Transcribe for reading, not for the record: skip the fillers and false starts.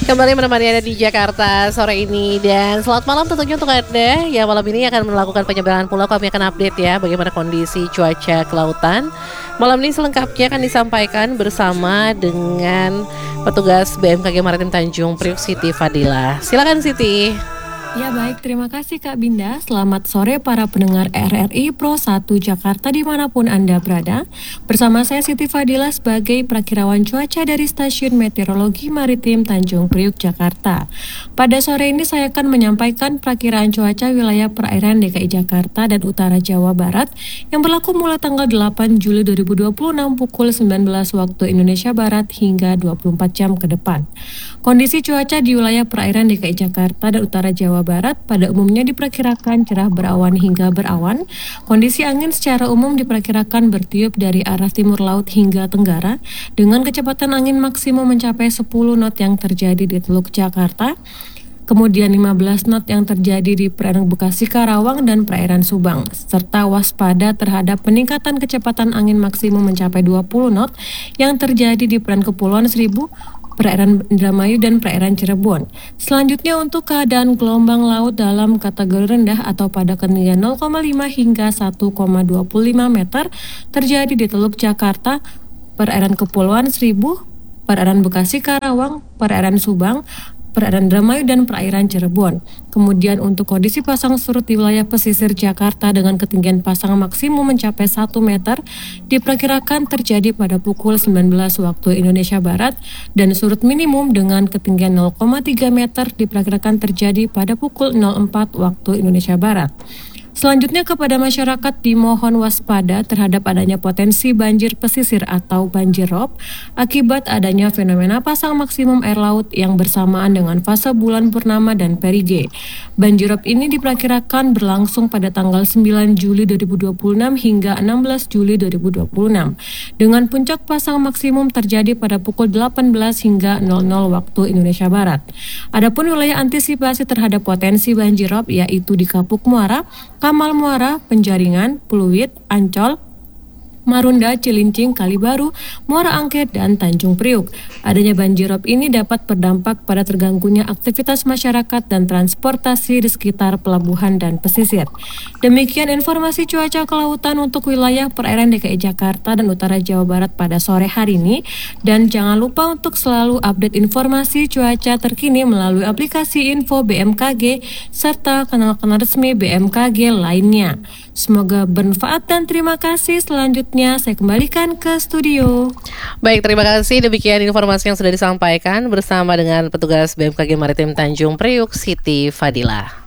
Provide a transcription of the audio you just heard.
Kembali menemani Anda di Jakarta sore ini. Dan selamat malam tentunya untuk Anda yang malam ini akan melakukan penyeberangan pulau. Kami akan update ya bagaimana kondisi cuaca kelautan. Malam ini selengkapnya akan disampaikan bersama dengan petugas BMKG Maritim Tanjung Priok, Siti Fadila. Silakan Siti. Ya baik, terima kasih Kak Binda. Selamat sore para pendengar RRI Pro 1 Jakarta dimanapun Anda berada. Bersama saya Siti Fadila sebagai prakirawan cuaca dari Stasiun Meteorologi Maritim Tanjung Priok, Jakarta. Pada sore ini saya akan menyampaikan prakiraan cuaca wilayah perairan DKI Jakarta dan Utara Jawa Barat yang berlaku mulai tanggal 8 Juli 2026 pukul 19 waktu Indonesia Barat hingga 24 jam ke depan. Kondisi cuaca di wilayah perairan DKI Jakarta dan Utara Jawa Barat pada umumnya diperkirakan cerah berawan hingga berawan. Kondisi angin secara umum diperkirakan bertiup dari arah timur laut hingga tenggara dengan kecepatan angin maksimum mencapai 10 knot yang terjadi di Teluk Jakarta. Kemudian 15 knot yang terjadi di perairan Bekasi, Karawang, dan perairan Subang, serta waspada terhadap peningkatan kecepatan angin maksimum mencapai 20 knot yang terjadi di perairan Kepulauan Seribu, perairan Indramayu, dan perairan Cirebon. Selanjutnya untuk keadaan gelombang laut dalam kategori rendah atau pada ketinggian 0,5 hingga 1,25 meter terjadi di Teluk Jakarta, perairan Kepulauan Seribu, perairan Bekasi, Karawang, perairan Subang, perairan Indramayu, dan perairan Cirebon. Kemudian untuk kondisi pasang surut di wilayah pesisir Jakarta dengan ketinggian pasang maksimum mencapai 1 meter diperkirakan terjadi pada pukul 19 waktu Indonesia Barat dan surut minimum dengan ketinggian 0,3 meter diperkirakan terjadi pada pukul 04 waktu Indonesia Barat. Selanjutnya kepada masyarakat dimohon waspada terhadap adanya potensi banjir pesisir atau banjir rob akibat adanya fenomena pasang maksimum air laut yang bersamaan dengan fase bulan purnama dan perige. Banjir rob ini diperkirakan berlangsung pada tanggal 9 Juli 2026 hingga 16 Juli 2026 dengan puncak pasang maksimum terjadi pada pukul 18 hingga 00 waktu Indonesia Barat. Adapun wilayah antisipasi terhadap potensi banjir rob yaitu di Kapuk Muara, Kamal Muara, Penjaringan, Pluit, Ancol, Marunda, Cilincing, Kalibaru, Muara Angke, dan Tanjung Priok. Adanya banjir rob ini dapat berdampak pada terganggunya aktivitas masyarakat dan transportasi di sekitar pelabuhan dan pesisir. Demikian informasi cuaca kelautan untuk wilayah perairan DKI Jakarta dan Utara Jawa Barat pada sore hari ini. Dan jangan lupa untuk selalu update informasi cuaca terkini melalui aplikasi Info BMKG serta kanal-kanal resmi BMKG lainnya. Semoga bermanfaat dan terima kasih. Selanjutnya saya kembalikan ke studio. Baik, terima kasih. Demikian informasi yang sudah disampaikan bersama dengan petugas BMKG Maritim Tanjung Priok, Siti Fadila.